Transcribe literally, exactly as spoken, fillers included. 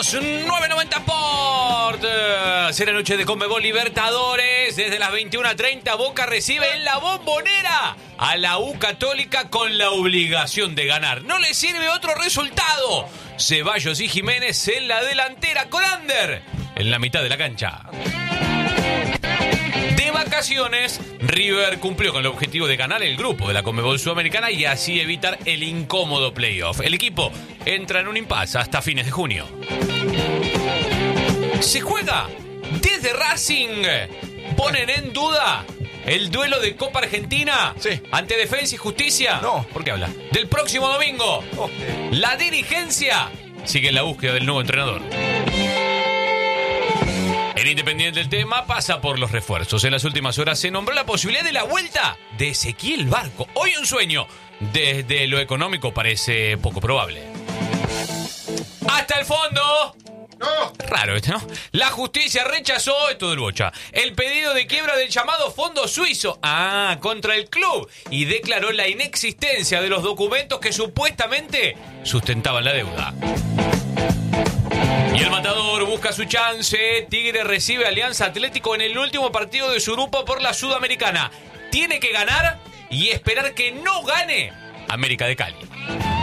los nueve noventa Sport. Será noche de Conmebol Libertadores. Desde las veintiuna treinta, Boca recibe en la Bombonera a la U Católica con la obligación de ganar. No le sirve otro resultado. Ceballos y Jiménez en la delantera con Ander en la mitad de la cancha. De vacaciones, River cumplió con el objetivo de ganar el grupo de la Conmebol Sudamericana y así evitar el incómodo playoff. El equipo entra en un impasse hasta fines de junio. Se juega desde Racing. Ponen en duda el duelo de Copa Argentina sí. ante Defensa y Justicia. No. ¿Por qué habla? Del próximo domingo. Oh. La dirigencia sigue en la búsqueda del nuevo entrenador. El Independiente del tema pasa por los refuerzos. En las últimas horas se nombró la posibilidad de la vuelta de Ezequiel Barco. Hoy un sueño. Desde lo económico parece poco probable. ¡Hasta el fondo! ¡No! Raro este, ¿no? La justicia rechazó, esto del Bocha, el pedido de quiebra del llamado Fondo Suizo. Ah, contra el club. Y declaró la inexistencia de los documentos que supuestamente sustentaban la deuda. Y el Matador busca su chance. Tigre recibe a Alianza Atlético en el último partido de su grupo por la Sudamericana. Tiene que ganar y esperar que no gane América de Cali.